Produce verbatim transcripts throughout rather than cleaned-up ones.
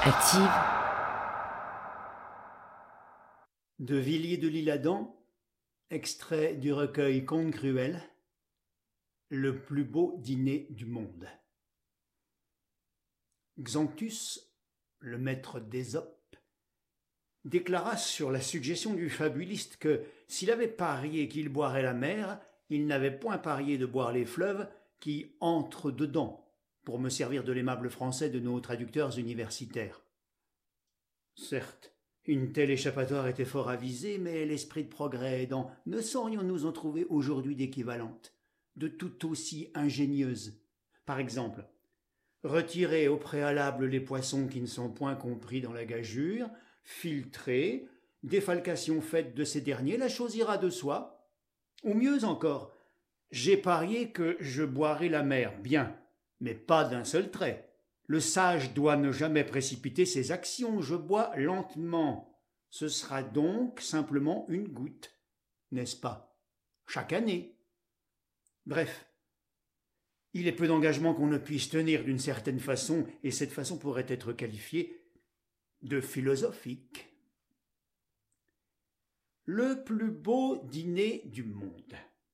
Active. De Villiers de l'Isle-Adam, extrait du recueil Contes cruels, le plus beau dîner du monde. Xanthus, le maître d'Ésope, déclara sur la suggestion du fabuliste que, s'il avait parié qu'il boirait la mer, il n'avait point parié de boire les fleuves qui entrent dedans, pour me servir de l'aimable français de nos traducteurs universitaires. Certes, une telle échappatoire était fort avisée, mais l'esprit de progrès aidant, ne saurions-nous en trouver aujourd'hui d'équivalentes, de tout aussi ingénieuses? Par exemple, retirer au préalable les poissons qui ne sont point compris dans la gageure, filtrer, défalcation faite de ces derniers, la chose ira de soi. Ou mieux encore, j'ai parié que je boirais la mer, bien, mais pas d'un seul trait. Le sage doit ne jamais précipiter ses actions, je bois lentement. Ce sera donc simplement une goutte, n'est-ce pas? Chaque année. Bref, il est peu d'engagement qu'on ne puisse tenir d'une certaine façon, et cette façon pourrait être qualifiée de philosophique. Le plus beau dîner du monde.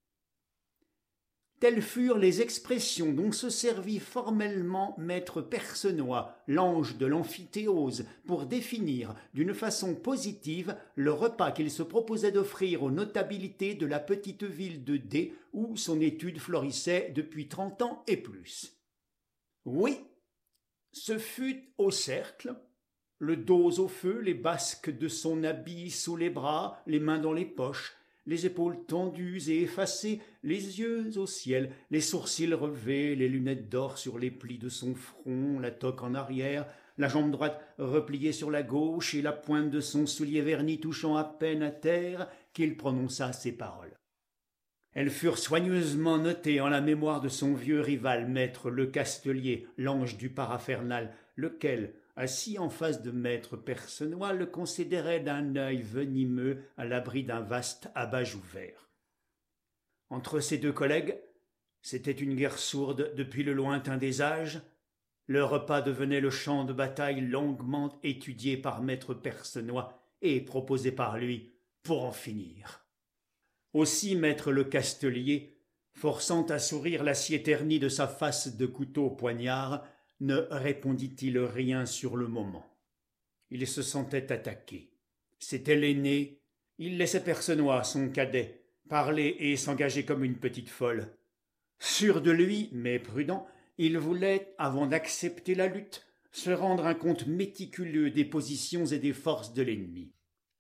Telles furent les expressions dont se servit formellement maître Percenoix, l'ange de l'amphithéose, pour définir d'une façon positive le repas qu'il se proposait d'offrir aux notabilités de la petite ville de D, où son étude florissait depuis trente ans et plus. Oui, ce fut au cercle, le dos au feu, les basques de son habit sous les bras, les mains dans les poches, les épaules tendues et effacées, les yeux au ciel, les sourcils relevés, les lunettes d'or sur les plis de son front, la toque en arrière, la jambe droite repliée sur la gauche et la pointe de son soulier verni touchant à peine à terre, qu'il prononça ces paroles. Elles furent soigneusement notées en la mémoire de son vieux rival, maître Lecastelier, l'ange du parafernal, lequel, assis en face de maître Percenoix, le considérait d'un œil venimeux à l'abri d'un vaste abat-joue vert. Entre ces deux collègues, c'était une guerre sourde depuis le lointain des âges. Le repas devenait le champ de bataille longuement étudié par maître Percenoix et proposé par lui pour en finir. Aussi maître Lecastelier, forçant à sourire l'acier terni de sa face de couteau poignard, ne répondit-il rien sur le moment. Il se sentait attaqué. C'était l'aîné. Il laissait Percenoix, son cadet, parler et s'engager comme une petite folle. Sûr de lui, mais prudent, il voulait, avant d'accepter la lutte, se rendre un compte méticuleux des positions et des forces de l'ennemi.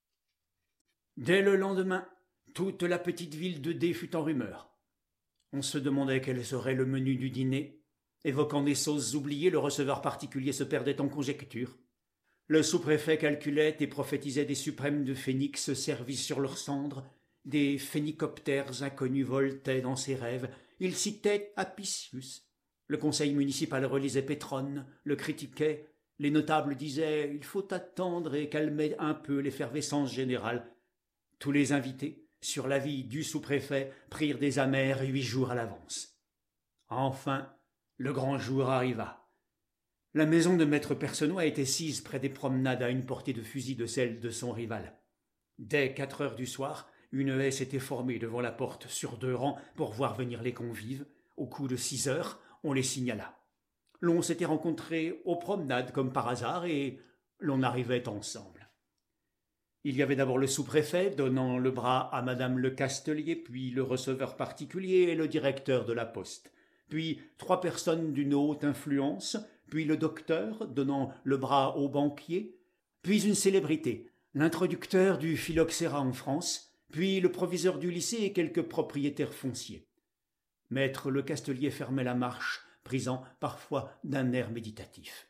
Dès le lendemain, toute la petite ville de D fut en rumeur. On se demandait quel serait le menu du dîner. Évoquant des sauces oubliées, le receveur particulier se perdait en conjectures. Le sous-préfet calculait et prophétisait des suprêmes de phénix servis sur leurs cendres. Des phénicoptères inconnus voltaient dans ses rêves. Il citait Apicius. Le conseil municipal relisait Pétrone, le critiquait. Les notables disaient « il faut attendre » et calmer un peu l'effervescence générale. Tous les invités, sur l'avis du sous-préfet, prirent des amers huit jours à l'avance. Enfin, le grand jour arriva. La maison de maître Percenoix était sise près des promenades à une portée de fusil de celle de son rival. Dès quatre heures du soir, une haie s'était formée devant la porte sur deux rangs pour voir venir les convives. Au coup de six heures, on les signala. L'on s'était rencontrés aux promenades comme par hasard et l'on arrivait ensemble. Il y avait d'abord le sous-préfet donnant le bras à madame Lecastelier, puis le receveur particulier et le directeur de la poste. Puis trois personnes d'une haute influence, puis le docteur donnant le bras au banquier, puis une célébrité, l'introducteur du phylloxéra en France, puis le proviseur du lycée et quelques propriétaires fonciers. Maître Lecastelier fermait la marche, prisant parfois d'un air méditatif.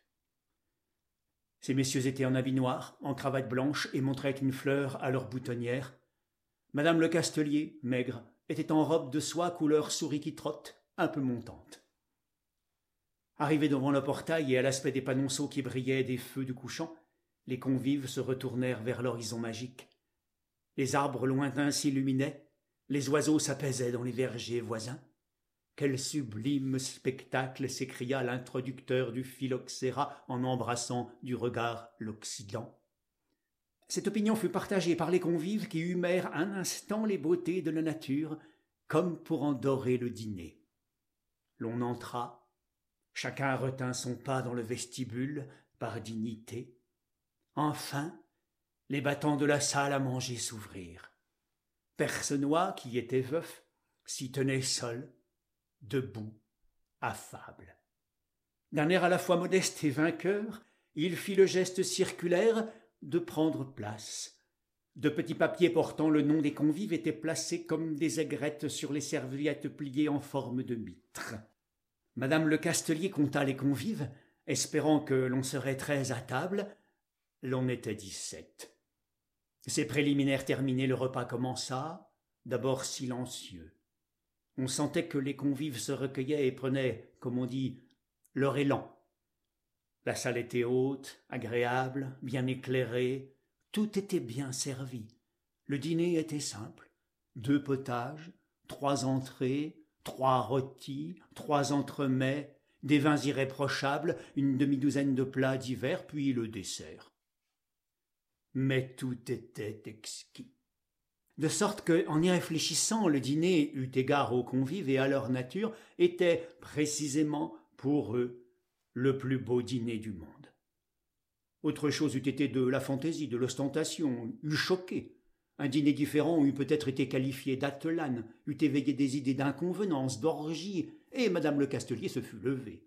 Ces messieurs étaient en habit noir, en cravate blanche et montraient une fleur à leur boutonnière. Madame Lecastelier, maigre, était en robe de soie couleur souris qui trotte, un peu montante. Arrivés devant le portail et à l'aspect des panonceaux qui brillaient des feux du couchant, les convives se retournèrent vers l'horizon magique. Les arbres lointains s'illuminaient, les oiseaux s'apaisaient dans les vergers voisins. Quel sublime spectacle! S'écria l'introducteur du phylloxéra en embrassant du regard l'Occident. Cette opinion fut partagée par les convives qui humèrent un instant les beautés de la nature, comme pour en dorer le dîner. L'on entra, chacun retint son pas dans le vestibule, par dignité. Enfin, les battants de la salle à manger s'ouvrirent. Percenoix, qui était veuf, s'y tenait seul, debout, affable. D'un air à la fois modeste et vainqueur, il fit le geste circulaire de prendre place. De petits papiers portant le nom des convives étaient placés comme des aigrettes sur les serviettes pliées en forme de mitre. Madame Lecastelier compta les convives, espérant que l'on serait treize à table. L'on était dix-sept. Ces préliminaires terminés, le repas commença, d'abord silencieux. On sentait que les convives se recueillaient et prenaient, comme on dit, leur élan. La salle était haute, agréable, bien éclairée, tout était bien servi. Le dîner était simple, deux potages, trois entrées, trois rôtis, trois entremets, des vins irréprochables, une demi-douzaine de plats divers, puis le dessert. Mais tout était exquis. De sorte que, en y réfléchissant, le dîner, eu égard aux convives et à leur nature, était précisément pour eux le plus beau dîner du monde. Autre chose eût été de la fantaisie, de l'ostentation, eût choqué. Un dîner différent eût peut-être été qualifié d'attelane, eût éveillé des idées d'inconvenance, d'orgie, et madame Lecastelier se fût levée.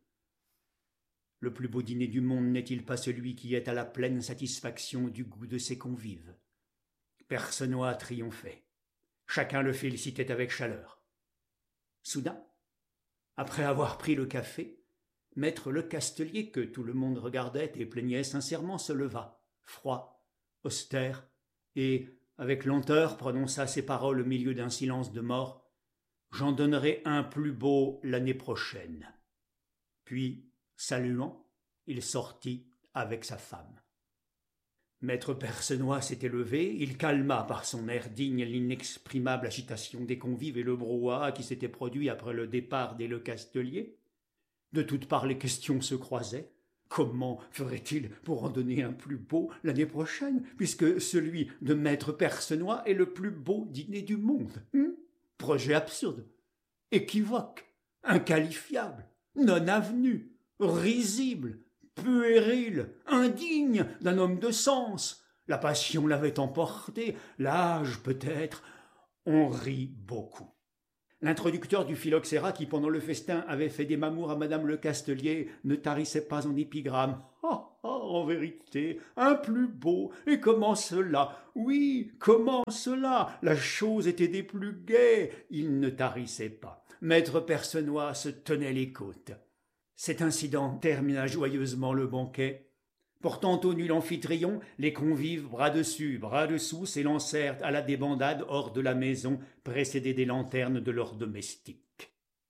Le plus beau dîner du monde n'est-il pas celui qui est à la pleine satisfaction du goût de ses convives? Percenoix triomphait. Chacun le félicitait avec chaleur. Soudain, après avoir pris le café, maître Lecastelier, que tout le monde regardait et plaignait sincèrement, se leva, froid, austère, et, avec lenteur, prononça ces paroles au milieu d'un silence de mort. « J'en donnerai un plus beau l'année prochaine. » Puis, saluant, il sortit avec sa femme. Maître Percenoix s'était levé, il calma par son air digne l'inexprimable agitation des convives et le brouhaha qui s'était produit après le départ des Lecastelier. De toutes parts les questions se croisaient. Comment ferait-il pour en donner un plus beau l'année prochaine, puisque celui de maître Percenoix est le plus beau dîner du monde, hein? Projet absurde, équivoque, inqualifiable, non avenu, risible, puéril, indigne d'un homme de sens. La passion l'avait emporté, l'âge peut-être. On rit beaucoup. L'introducteur du phylloxéra, qui pendant le festin avait fait des mamours à madame Lecastelier, ne tarissait pas en épigrammes. Ah, ah, en vérité, un plus beau, et comment cela? Oui, comment cela? La chose était des plus gaies. Il ne tarissait pas. Maître Percenoix se tenait les côtes. Cet incident termina joyeusement le banquet. Portant au nu l'amphitryon, les convives, bras dessus, bras dessous, s'élancèrent à la débandade hors de la maison, précédés des lanternes de leurs domestiques.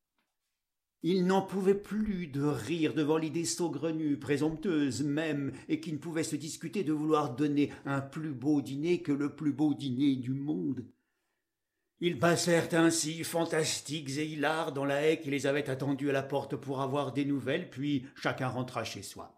Ils n'en pouvaient plus de rire devant l'idée saugrenue, présomptueuse même, et qui ne pouvait se discuter de vouloir donner un plus beau dîner que le plus beau dîner du monde. Ils passèrent ainsi, fantastiques et hilars, dans la haie qui les avait attendus à la porte pour avoir des nouvelles, puis chacun rentra chez soi.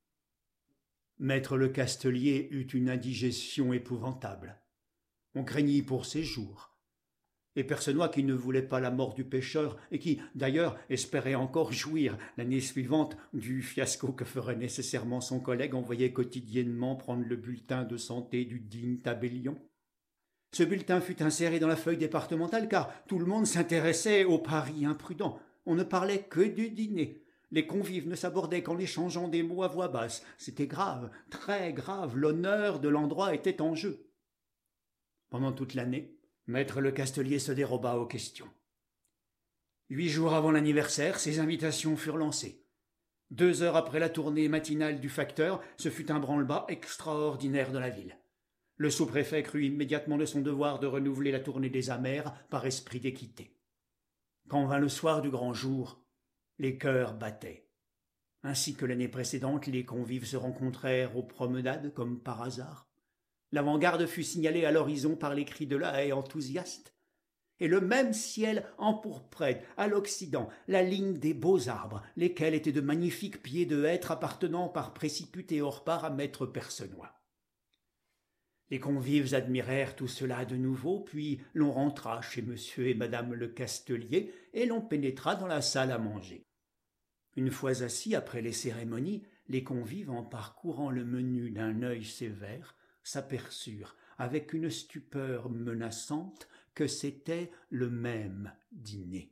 Maître Lecastelier eut une indigestion épouvantable. On craignit pour ses jours. Et Percenoix, qui ne voulait pas la mort du pêcheur, et qui, d'ailleurs, espérait encore jouir, l'année suivante, du fiasco que ferait nécessairement son collègue, envoyait quotidiennement prendre le bulletin de santé du digne tabellion. Ce bulletin fut inséré dans la feuille départementale, car tout le monde s'intéressait au pari imprudent. On ne parlait que du dîner. Les convives ne s'abordaient qu'en échangeant des mots à voix basse. C'était grave, très grave, l'honneur de l'endroit était en jeu. Pendant toute l'année, maître Lecastelier se déroba aux questions. Huit jours avant l'anniversaire, ses invitations furent lancées. Deux heures après la tournée matinale du facteur, ce fut un branle-bas extraordinaire de la ville. Le sous-préfet crut immédiatement de son devoir de renouveler la tournée des amers par esprit d'équité. Quand vint le soir du grand jour, les cœurs battaient. Ainsi que l'année précédente, les convives se rencontrèrent aux promenades comme par hasard. L'avant-garde fut signalée à l'horizon par les cris de la haie enthousiaste. et le même ciel empourprait à l'occident la ligne des beaux arbres, lesquels étaient de magnifiques pieds de hêtre appartenant par préciput et hors part à maître Percenoix. Les convives admirèrent tout cela de nouveau, puis l'on rentra chez monsieur et madame Lecastelier, et l'on pénétra dans la salle à manger. Une fois assis après les cérémonies, les convives, en parcourant le menu d'un œil sévère, s'aperçurent, avec une stupeur menaçante, que c'était le même dîner.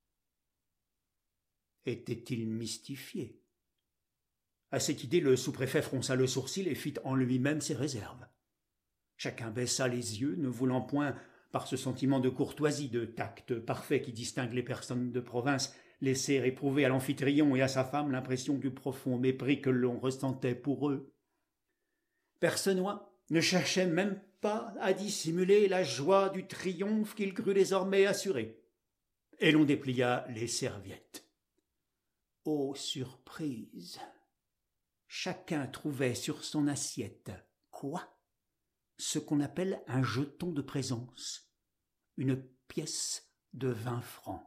Était-il mystifié? À cette idée, le sous-préfet fronça le sourcil et fit en lui-même ses réserves. Chacun baissa les yeux, ne voulant point, par ce sentiment de courtoisie, de tact parfait qui distingue les personnes de province, laisser éprouver à l'amphitryon et à sa femme l'impression du profond mépris que l'on ressentait pour eux. Percenoix ne cherchait même pas à dissimuler la joie du triomphe qu'il crut désormais assuré, et l'on déplia les serviettes. Ô surprise! Chacun trouvait sur son assiette quoi? Ce qu'on appelle un jeton de présence, une pièce de vingt francs.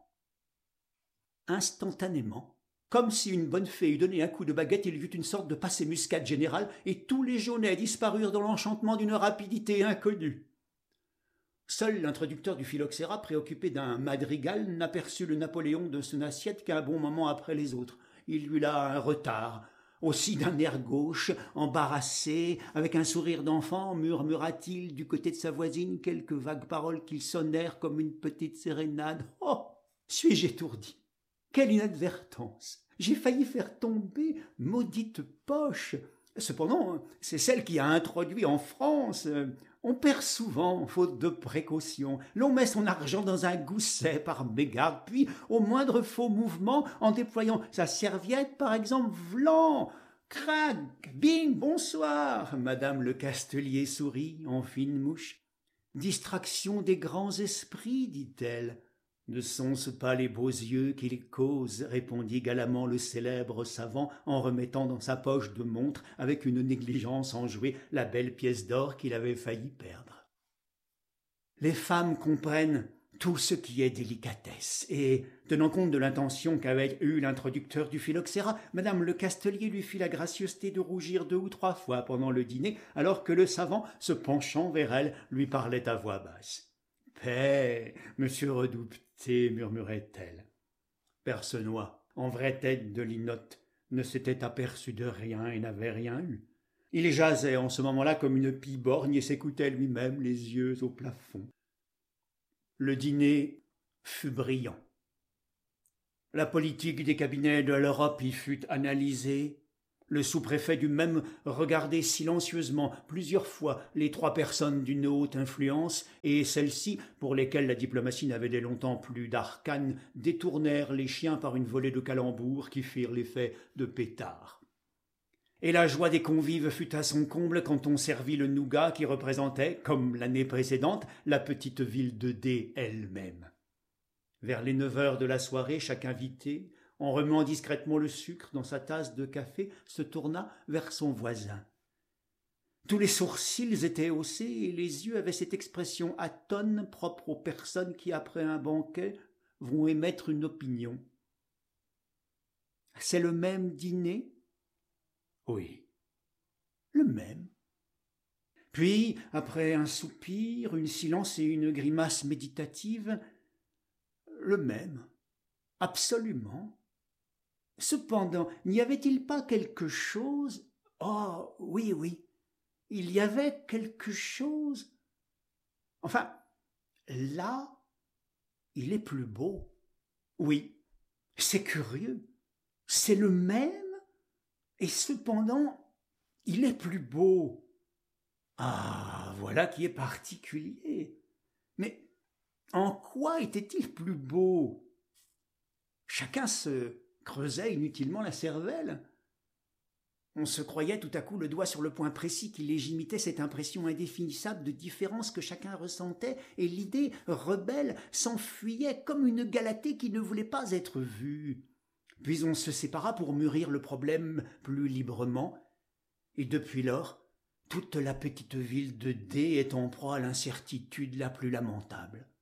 Instantanément, comme si une bonne fée eût donné un coup de baguette, il y eut une sorte de passé-muscade générale, et tous les jaunets disparurent dans l'enchantement d'une rapidité inconnue. Seul l'introducteur du phylloxéra, préoccupé d'un madrigal, n'aperçut le Napoléon de son assiette qu'un bon moment après les autres. Il eut là un retard. Aussi d'un air gauche, embarrassé, avec un sourire d'enfant, murmura-t-il du côté de sa voisine quelques vagues paroles qui sonnèrent comme une petite sérénade. « Oh, suis-je étourdi! Quelle inadvertance! J'ai failli faire tomber maudite poche! Cependant, c'est celle qui a introduit en France. On perd souvent, faute de précaution. L'on met son argent dans un gousset par mégarde, puis, au moindre faux mouvement, en déployant sa serviette, par exemple, vlan, crac, bing, bonsoir. Madame Lecastelier sourit en fine mouche. Distraction des grands esprits, dit-elle. Ne sont-ce pas les beaux yeux qu'ils causent, répondit galamment le célèbre savant en remettant dans sa poche de montre avec une négligence enjouée la belle pièce d'or qu'il avait failli perdre. Les femmes comprennent tout ce qui est délicatesse, et, tenant compte de l'intention qu'avait eue l'introducteur du phylloxéra, madame Lecastelier lui fit la gracieuseté de rougir deux ou trois fois pendant le dîner, alors que le savant, se penchant vers elle, lui parlait à voix basse. « Paix, monsieur Redoubté, murmurait-elle. Percenoix, en vraie tête de linotte, ne s'était aperçu de rien et n'avait rien eu. Il jasait en ce moment-là comme une pie borgne et s'écoutait lui-même les yeux au plafond. Le dîner fut brillant. La politique des cabinets de l'Europe y fut analysée. Le sous-préfet dut même regarder silencieusement plusieurs fois les trois personnes d'une haute influence, et celles-ci, pour lesquelles la diplomatie n'avait dès longtemps plus d'arcanes, détournèrent les chiens par une volée de calembours qui firent l'effet de pétards. Et la joie des convives fut à son comble quand on servit le nougat qui représentait, comme l'année précédente, la petite ville de D elle-même. Vers les neuf heures de la soirée, chaque invité, en remuant discrètement le sucre dans sa tasse de café, se tourna vers son voisin. Tous les sourcils étaient haussés et les yeux avaient cette expression atone propre aux personnes qui, après un banquet, vont émettre une opinion. « C'est le même dîner ?» ?»« Oui, le même. » Puis, après un soupir, une silence et une grimace méditative, « Le même, absolument. » Cependant, n'y avait-il pas quelque chose? Oh, oui, oui, il y avait quelque chose. Enfin, là, il est plus beau. Oui, c'est curieux, c'est le même, et cependant, il est plus beau. Ah, voilà qui est particulier. Mais en quoi était-il plus beau? Chacun se creusait inutilement la cervelle. On se croyait tout à coup le doigt sur le point précis qui légimitait cette impression indéfinissable de différence que chacun ressentait, et l'idée rebelle s'enfuyait comme une Galatée qui ne voulait pas être vue. Puis on se sépara pour mûrir le problème plus librement, et depuis lors, toute la petite ville de D est en proie à l'incertitude la plus lamentable.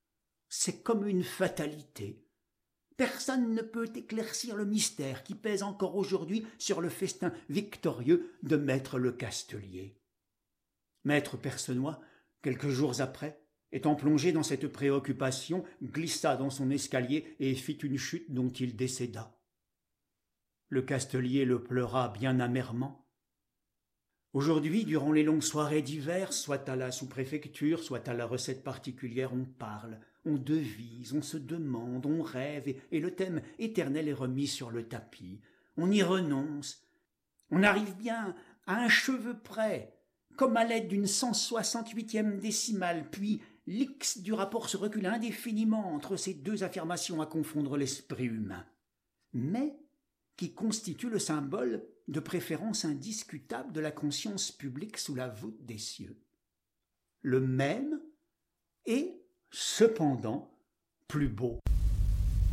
C'est comme une fatalité. Personne ne peut éclaircir le mystère qui pèse encore aujourd'hui sur le festin victorieux de maître Lecastelier. Maître Percenoix, quelques jours après, étant plongé dans cette préoccupation, glissa dans son escalier et fit une chute dont il décéda. Lecastelier le pleura bien amèrement. Aujourd'hui, durant les longues soirées d'hiver, soit à la sous-préfecture, soit à la recette particulière, on parle, on devise, on se demande, on rêve, et, et le thème éternel est remis sur le tapis. On y renonce. On arrive bien à un cheveu près, comme à l'aide d'une cent soixante-huitième décimale, puis l'X du rapport se recule indéfiniment entre ces deux affirmations à confondre l'esprit humain, mais qui constitue le symbole de préférence indiscutable de la conscience publique sous la voûte des cieux. Le même est, cependant, plus beau.